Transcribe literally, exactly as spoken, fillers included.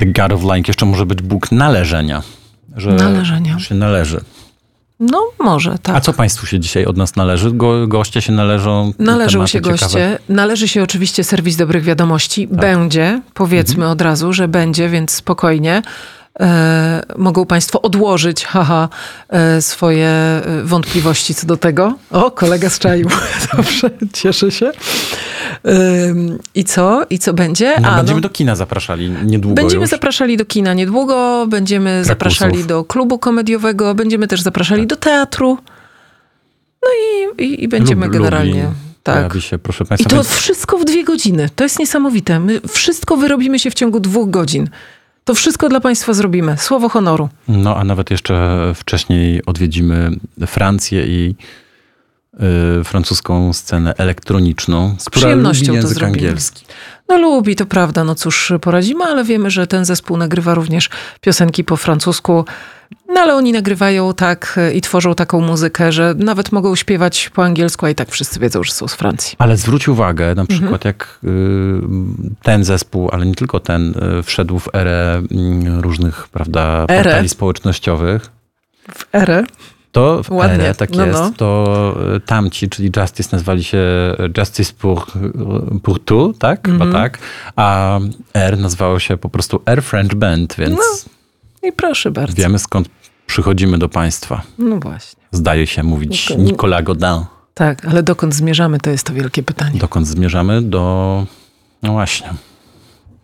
The God of Lying jeszcze może być Bóg należenia. Że Należenia. się należy. No może, tak. A co państwu się dzisiaj od nas należy? Go, goście się należą? Należą się ciekawe. goście. Należy się oczywiście serwis dobrych wiadomości. Tak. Będzie, powiedzmy mhm. od razu, że będzie, więc spokojnie. E, mogą państwo odłożyć haha, e, swoje wątpliwości co do tego. O, kolega strzaił. Dobrze, cieszę się. E, I co? I co będzie? No, A, będziemy no, do kina zapraszali niedługo Będziemy już. zapraszali do kina niedługo, będziemy Krakusów. zapraszali do klubu komediowego, będziemy też zapraszali tak. do teatru. No i, i, i będziemy Lub, generalnie... Lublin. Tak. Się, proszę państwa, I to więc... wszystko w dwie godziny. To jest niesamowite. My wszystko wyrobimy się w ciągu dwóch godzin. To wszystko dla państwa zrobimy. Słowo honoru. No, a nawet jeszcze wcześniej odwiedzimy Francję i y, francuską scenę elektroniczną, z która przyjemnością lubi to język zrobimy. angielski. No lubi, to prawda. No cóż, poradzimy, ale wiemy, że ten zespół nagrywa również piosenki po francusku. No ale oni nagrywają tak i tworzą taką muzykę, że nawet mogą śpiewać po angielsku, a i tak wszyscy wiedzą, że są z Francji. Ale zwróć uwagę, na przykład Mhm. jak y, ten zespół, ale nie tylko ten, y, wszedł w erę y, różnych, prawda, Erę. portali społecznościowych. W erę. To w Ładnie. erę, tak No, jest, no. to y, tamci, czyli Justice, nazwali się Justice pour, pour tout, tak? Mhm. Chyba tak. A R nazywało się po prostu Air French Band, więc No. I proszę bardzo. wiemy skąd przychodzimy do państwa. No właśnie. Zdaje się mówić Dok- Nicolas Godin. Tak, ale dokąd zmierzamy, to jest to wielkie pytanie. Dokąd zmierzamy? Do... No właśnie.